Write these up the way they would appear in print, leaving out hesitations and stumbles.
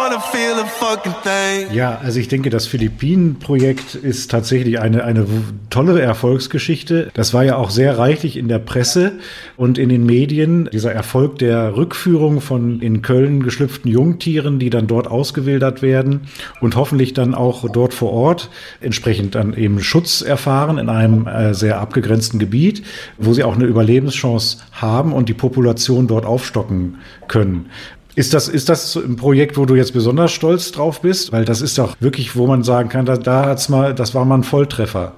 Ja, also ich denke, das Philippinen-Projekt ist tatsächlich eine tolle Erfolgsgeschichte. Das war ja auch sehr reichlich in der Presse und in den Medien. Dieser Erfolg der Rückführung von in Köln geschlüpften Jungtieren, die dann dort ausgewildert werden und hoffentlich dann auch dort vor Ort entsprechend dann eben Schutz erfahren in einem sehr abgegrenzten Gebiet, wo sie auch eine Überlebenschance haben und die Population dort aufstocken können. Ist das ein Projekt, wo du jetzt besonders stolz drauf bist? Weil das ist doch wirklich, wo man sagen kann, das war mal ein Volltreffer.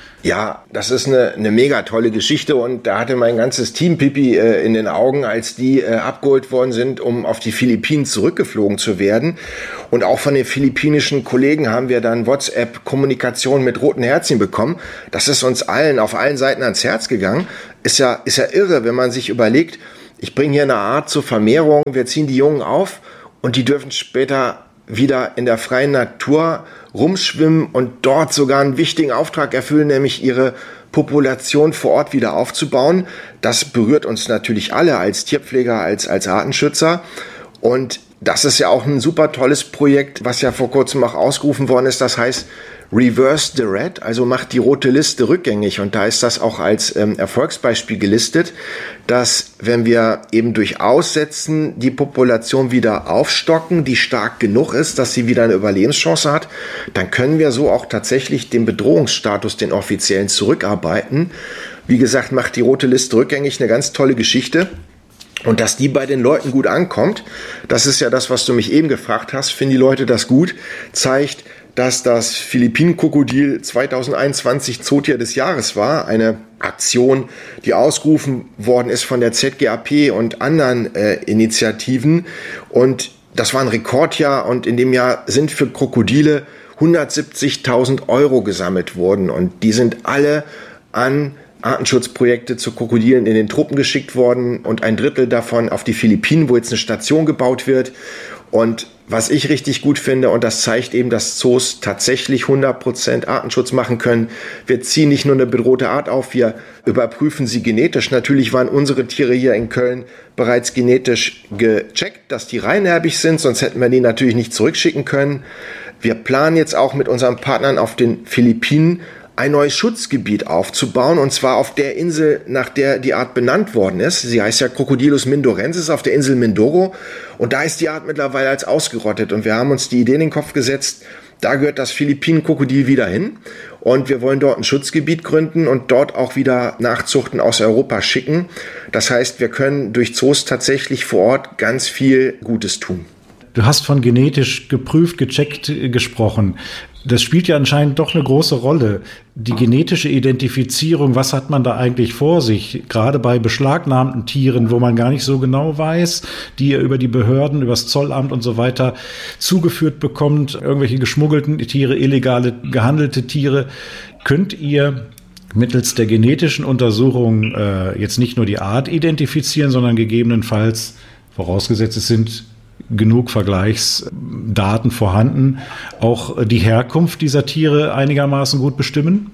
Ja, das ist eine mega tolle Geschichte und da hatte mein ganzes Team Pipi in den Augen, als die abgeholt worden sind, um auf die Philippinen zurückgeflogen zu werden. Und auch von den philippinischen Kollegen haben wir dann WhatsApp-Kommunikation mit roten Herzchen bekommen. Das ist uns allen auf allen Seiten ans Herz gegangen. Ist ja irre, wenn man sich überlegt, ich bringe hier eine Art zur Vermehrung, wir ziehen die Jungen auf und die dürfen später wieder in der freien Natur rumschwimmen und dort sogar einen wichtigen Auftrag erfüllen, nämlich ihre Population vor Ort wieder aufzubauen. Das berührt uns natürlich alle als Tierpfleger, als Artenschützer. Und das ist ja auch ein super tolles Projekt, was ja vor kurzem auch ausgerufen worden ist. Das heißt Reverse the Red, also macht die rote Liste rückgängig. Und da ist das auch als Erfolgsbeispiel gelistet, dass wenn wir eben durch Aussetzen die Population wieder aufstocken, die stark genug ist, dass sie wieder eine Überlebenschance hat, dann können wir so auch tatsächlich den Bedrohungsstatus, den offiziellen, zurückarbeiten. Wie gesagt, macht die rote Liste rückgängig, eine ganz tolle Geschichte. Und dass die bei den Leuten gut ankommt, das ist ja das, was du mich eben gefragt hast, finden die Leute das gut, zeigt, dass das Philippinen-Krokodil 2021 Zootier des Jahres war. Eine Aktion, die ausgerufen worden ist von der ZGAP und anderen Initiativen. Und das war ein Rekordjahr und in dem Jahr sind für Krokodile 170.000 Euro gesammelt worden. Und die sind alle an Artenschutzprojekte zu Krokodilen in den Tropen geschickt worden und ein Drittel davon auf die Philippinen, wo jetzt eine Station gebaut wird. Und was ich richtig gut finde, und das zeigt eben, dass Zoos tatsächlich 100% Artenschutz machen können. Wir ziehen nicht nur eine bedrohte Art auf, wir überprüfen sie genetisch. Natürlich waren unsere Tiere hier in Köln bereits genetisch gecheckt, dass die reinerbig sind, sonst hätten wir die natürlich nicht zurückschicken können. Wir planen jetzt auch mit unseren Partnern auf den Philippinen ein neues Schutzgebiet aufzubauen, und zwar auf der Insel, nach der die Art benannt worden ist. Sie heißt ja Crocodilus mindorensis, auf der Insel Mindoro, und da ist die Art mittlerweile als ausgerottet, und wir haben uns die Idee in den Kopf gesetzt, da gehört das Philippinen-Krokodil wieder hin, und wir wollen dort ein Schutzgebiet gründen und dort auch wieder Nachzuchten aus Europa schicken. Das heißt, wir können durch Zoos tatsächlich vor Ort ganz viel Gutes tun. Du hast von genetisch geprüft, gecheckt gesprochen. Das spielt ja anscheinend doch eine große Rolle. Die genetische Identifizierung, was hat man da eigentlich vor sich? Gerade bei beschlagnahmten Tieren, wo man gar nicht so genau weiß, die ihr über die Behörden, über das Zollamt und so weiter zugeführt bekommt, irgendwelche geschmuggelten Tiere, illegale gehandelte Tiere. Könnt ihr mittels der genetischen Untersuchung jetzt nicht nur die Art identifizieren, sondern gegebenenfalls, vorausgesetzt es sind genug Vergleichsdaten vorhanden, auch die Herkunft dieser Tiere einigermaßen gut bestimmen?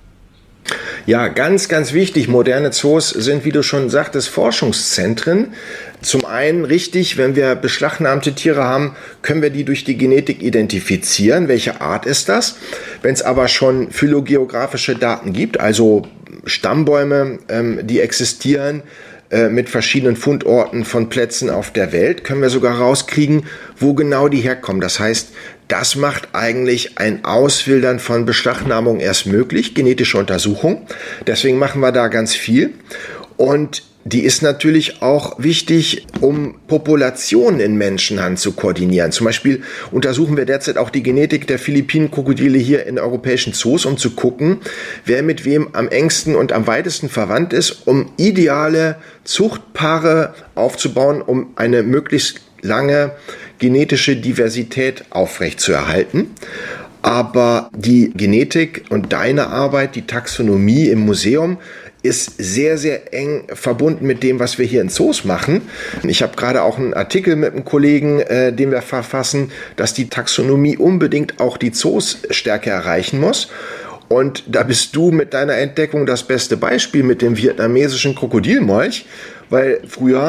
Ja, ganz, ganz wichtig. Moderne Zoos sind, wie du schon sagtest, Forschungszentren. Zum einen richtig, wenn wir beschlagnahmte Tiere haben, können wir die durch die Genetik identifizieren. Welche Art ist das? Wenn es aber schon phylogeografische Daten gibt, also Stammbäume, die existieren, mit verschiedenen Fundorten von Plätzen auf der Welt, können wir sogar rauskriegen, wo genau die herkommen. Das heißt, das macht eigentlich ein Auswildern von Beschlagnahmung erst möglich, genetische Untersuchung. Deswegen machen wir da ganz viel. Und die ist natürlich auch wichtig, um Populationen in Menschenhand zu koordinieren. Zum Beispiel untersuchen wir derzeit auch die Genetik der Philippinen-Krokodile hier in europäischen Zoos, um zu gucken, wer mit wem am engsten und am weitesten verwandt ist, um ideale Zuchtpaare aufzubauen, um eine möglichst lange genetische Diversität aufrechtzuerhalten. Aber die Genetik und deine Arbeit, die Taxonomie im Museum, ist sehr, sehr eng verbunden mit dem, was wir hier in Zoos machen. Ich habe gerade auch einen Artikel mit einem Kollegen, den wir verfassen, dass die Taxonomie unbedingt auch die Zoos stärker erreichen muss. Und da bist du mit deiner Entdeckung das beste Beispiel mit dem vietnamesischen Krokodilmolch, weil früher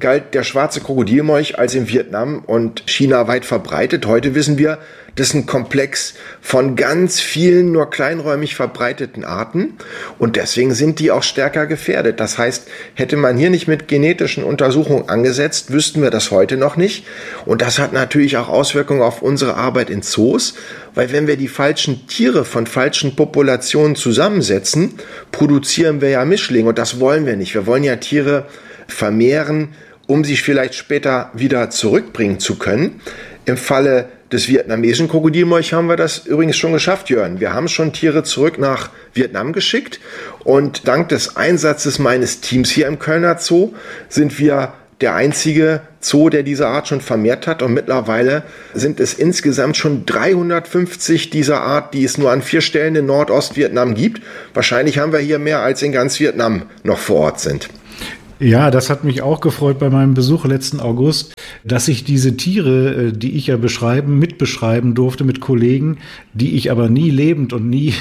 galt der schwarze Krokodilmolch als in Vietnam und China weit verbreitet. Heute wissen wir, das ist ein Komplex von ganz vielen, nur kleinräumig verbreiteten Arten und deswegen sind die auch stärker gefährdet. Das heißt, hätte man hier nicht mit genetischen Untersuchungen angesetzt, wüssten wir das heute noch nicht. Und das hat natürlich auch Auswirkungen auf unsere Arbeit in Zoos, weil wenn wir die falschen Tiere von falschen Populationen zusammensetzen, produzieren wir ja Mischlinge und das wollen wir nicht. Wir wollen ja Tiere vermehren, um sie vielleicht später wieder zurückbringen zu können. Im Falle des vietnamesischen Krokodilmolch haben wir das übrigens schon geschafft, Jörn. Wir haben schon Tiere zurück nach Vietnam geschickt und dank des Einsatzes meines Teams hier im Kölner Zoo sind wir der einzige Zoo, der diese Art schon vermehrt hat und mittlerweile sind es insgesamt schon 350 dieser Art, die es nur an 4 Stellen in Nordostvietnam gibt. Wahrscheinlich haben wir hier mehr als in ganz Vietnam noch vor Ort sind. Ja, das hat mich auch gefreut bei meinem Besuch letzten August, dass ich diese Tiere, die ich ja mitbeschreiben durfte mit Kollegen, die ich aber nie lebend und nie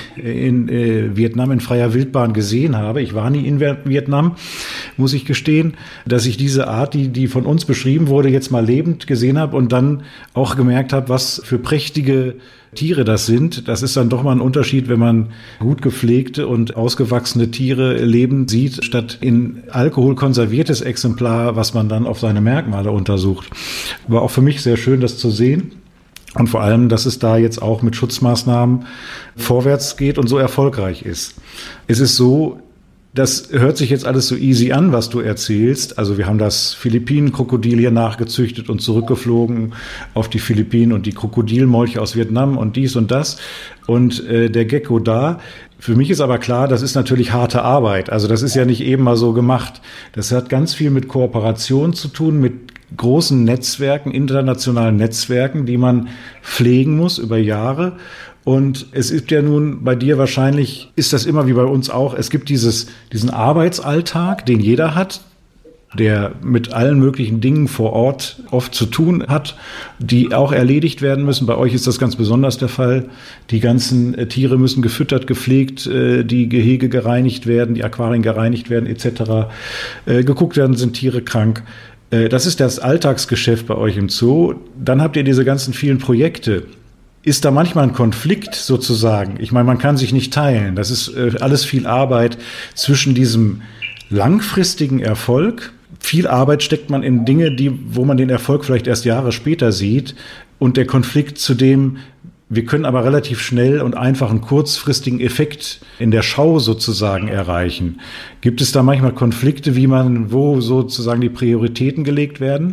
in Vietnam in freier Wildbahn gesehen habe. Ich war nie in Vietnam, muss ich gestehen, dass ich diese Art, die von uns beschrieben wurde, jetzt mal lebend gesehen habe und dann auch gemerkt habe, was für prächtige Tiere das sind. Das ist dann doch mal ein Unterschied, wenn man gut gepflegte und ausgewachsene Tiere lebend sieht, statt in Alkohol konserviertes Exemplar, was man dann auf seine Merkmale untersucht. War auch für mich sehr schön, das zu sehen. Und vor allem, dass es da jetzt auch mit Schutzmaßnahmen vorwärts geht und so erfolgreich ist. Es ist so, das hört sich jetzt alles so easy an, was du erzählst. Also wir haben das Philippinen-Krokodil hier nachgezüchtet und zurückgeflogen auf die Philippinen und die Krokodilmolche aus Vietnam und dies und das und der Gecko da. Für mich ist aber klar, das ist natürlich harte Arbeit. Also das ist ja nicht eben mal so gemacht. Das hat ganz viel mit Kooperation zu tun, mit großen Netzwerken, internationalen Netzwerken, die man pflegen muss über Jahre. Und es ist ja nun bei dir wahrscheinlich, ist das immer wie bei uns auch, es gibt diesen Arbeitsalltag, den jeder hat, der mit allen möglichen Dingen vor Ort oft zu tun hat, die auch erledigt werden müssen. Bei euch ist das ganz besonders der Fall. Die ganzen Tiere müssen gefüttert, gepflegt, die Gehege gereinigt werden, die Aquarien gereinigt werden etc. Geguckt werden, sind Tiere krank. Das ist das Alltagsgeschäft bei euch im Zoo. Dann habt ihr diese ganzen vielen Projekte. Ist da manchmal ein Konflikt sozusagen? Ich meine, man kann sich nicht teilen. Das ist alles viel Arbeit zwischen diesem langfristigen Erfolg. Viel Arbeit steckt man in Dinge, wo man den Erfolg vielleicht erst Jahre später sieht. Und der Konflikt zu dem, wir können aber relativ schnell und einfach einen kurzfristigen Effekt in der Schau sozusagen erreichen. Gibt es da manchmal Konflikte, wo sozusagen die Prioritäten gelegt werden?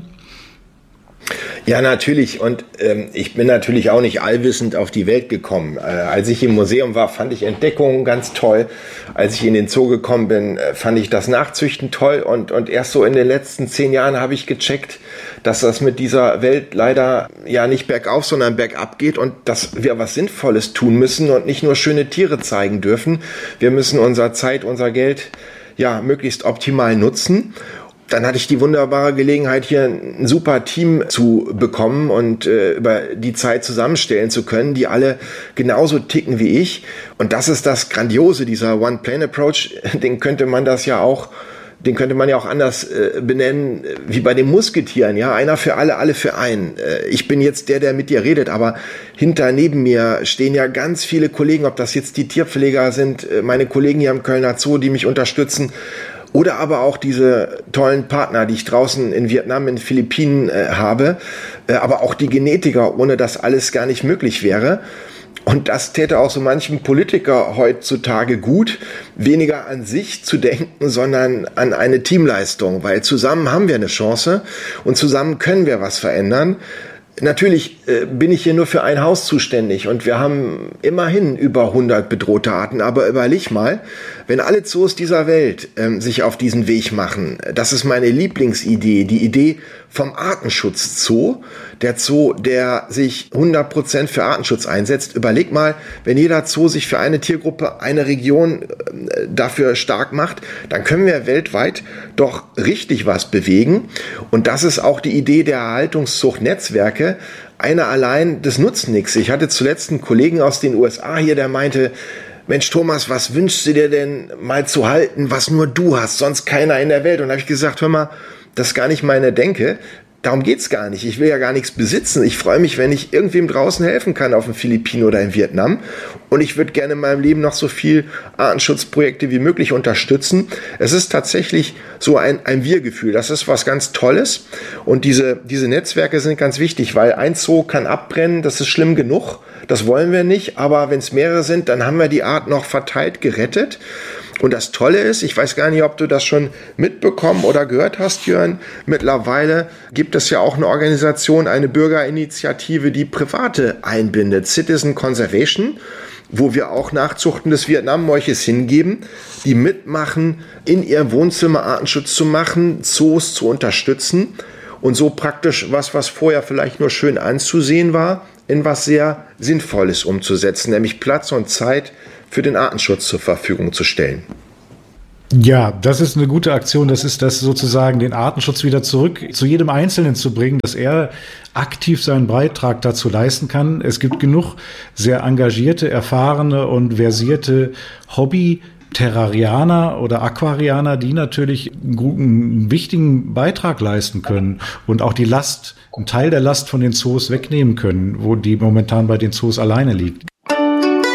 Ja, natürlich. Und ich bin natürlich auch nicht allwissend auf die Welt gekommen. Als ich im Museum war, fand ich Entdeckungen ganz toll. Als ich in den Zoo gekommen bin, fand ich das Nachzüchten toll. Und erst so in den letzten 10 Jahren habe ich gecheckt, dass das mit dieser Welt leider ja nicht bergauf, sondern bergab geht und dass wir was Sinnvolles tun müssen und nicht nur schöne Tiere zeigen dürfen. Wir müssen unsere Zeit, unser Geld ja möglichst optimal nutzen. Dann hatte ich die wunderbare Gelegenheit, hier ein super Team zu bekommen und über die Zeit zusammenstellen zu können, die alle genauso ticken wie ich. Und das ist das Grandiose, dieser One-Plane-Approach. Den könnte man ja auch anders benennen, wie bei den Musketieren. Ja, einer für alle, alle für einen. Ich bin jetzt der mit dir redet, aber neben mir stehen ja ganz viele Kollegen, ob das jetzt die Tierpfleger sind, meine Kollegen hier im Kölner Zoo, die mich unterstützen. Oder aber auch diese tollen Partner, die ich draußen in Vietnam, in den Philippinen habe, aber auch die Genetiker, ohne das alles gar nicht möglich wäre. Und das täte auch so manchem Politiker heutzutage gut, weniger an sich zu denken, sondern an eine Teamleistung, weil zusammen haben wir eine Chance und zusammen können wir was verändern. Natürlich bin ich hier nur für ein Haus zuständig und wir haben immerhin über 100 bedrohte Arten, aber überleg mal, wenn alle Zoos dieser Welt sich auf diesen Weg machen, das ist meine Lieblingsidee, die Idee vom Artenschutz-Zoo, der Zoo, der sich 100% für Artenschutz einsetzt. Überleg mal, wenn jeder Zoo sich für eine Tiergruppe, eine Region dafür stark macht, dann können wir weltweit doch richtig was bewegen. Und das ist auch die Idee der Erhaltungszuchtnetzwerke. Einer allein, das nutzt nichts. Ich hatte zuletzt einen Kollegen aus den USA hier, der meinte, Mensch Thomas, was wünschst du dir denn mal zu halten, was nur du hast, sonst keiner in der Welt? Und da habe ich gesagt, hör mal, das ist gar nicht meine Denke. Darum geht's gar nicht. Ich will ja gar nichts besitzen. Ich freue mich, wenn ich irgendwem draußen helfen kann auf den Philippinen oder in Vietnam. Und ich würde gerne in meinem Leben noch so viel Artenschutzprojekte wie möglich unterstützen. Es ist tatsächlich so ein Wir-Gefühl. Das ist was ganz Tolles. Und diese Netzwerke sind ganz wichtig, weil ein Zoo kann abbrennen. Das ist schlimm genug. Das wollen wir nicht. Aber wenn es mehrere sind, dann haben wir die Art noch verteilt gerettet. Und das Tolle ist, ich weiß gar nicht, ob du das schon mitbekommen oder gehört hast, Jörn, mittlerweile gibt es ja auch eine Organisation, eine Bürgerinitiative, die Private einbindet, Citizen Conservation, wo wir auch Nachzuchten des Vietnammolches hingeben, die mitmachen, in ihrem Wohnzimmer Artenschutz zu machen, Zoos zu unterstützen und so praktisch was vorher vielleicht nur schön anzusehen war, in was sehr Sinnvolles umzusetzen, nämlich Platz und Zeit für den Artenschutz zur Verfügung zu stellen. Ja, das ist eine gute Aktion. Das ist das sozusagen, den Artenschutz wieder zurück zu jedem Einzelnen zu bringen, dass er aktiv seinen Beitrag dazu leisten kann. Es gibt genug sehr engagierte, erfahrene und versierte Hobby-Terrarianer oder Aquarianer, die natürlich einen guten, wichtigen Beitrag leisten können und auch einen Teil der Last von den Zoos wegnehmen können, wo die momentan bei den Zoos alleine liegt.